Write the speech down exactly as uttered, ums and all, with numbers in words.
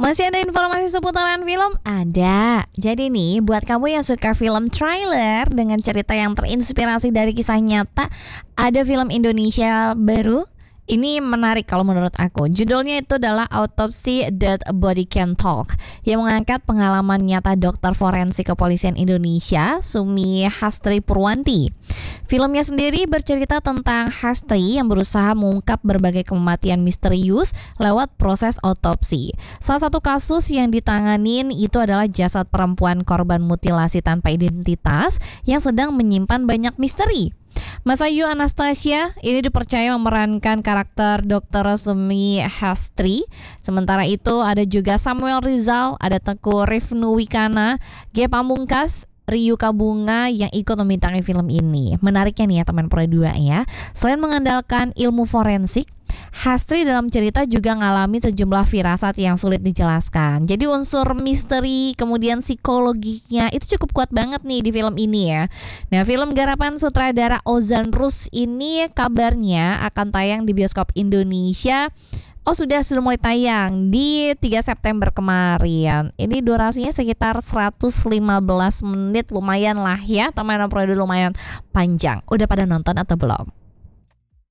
Masih ada informasi seputaran film? Ada. Jadi nih, buat kamu yang suka film trailer dengan cerita yang terinspirasi dari kisah nyata, ada film Indonesia baru. Ini menarik kalau menurut aku. Judulnya itu adalah Autopsy Dead Body Can Talk, yang mengangkat pengalaman nyata dokter forensik kepolisian Indonesia, Sumi Hastri Purwanti. Filmnya sendiri bercerita tentang Hastri yang berusaha mengungkap berbagai kematian misterius lewat proses otopsi. Salah satu kasus yang ditanganin itu adalah jasad perempuan korban mutilasi tanpa identitas yang sedang menyimpan banyak misteri. Mas Ayu Anastasia ini dipercaya memerankan karakter dokter Sumi Hastri. Sementara itu ada juga Samuel Rizal, ada Teguh Rifnu Wikana, Ge Pamungkas, Ryu Kabunga yang ikut membintangi film ini. Menariknya nih ya teman Pro dua ya, selain mengandalkan ilmu forensik, Hastri dalam cerita juga ngalami sejumlah firasat yang sulit dijelaskan. Jadi unsur misteri kemudian psikologinya itu cukup kuat banget nih di film ini ya. Nah, film garapan sutradara Ozan Rus ini kabarnya akan tayang di bioskop Indonesia. Oh sudah sudah mulai tayang di tiga September kemarin. Ini durasinya sekitar seratus lima belas menit, lumayan lah ya teman-teman, lumayan panjang. Udah pada nonton atau belum?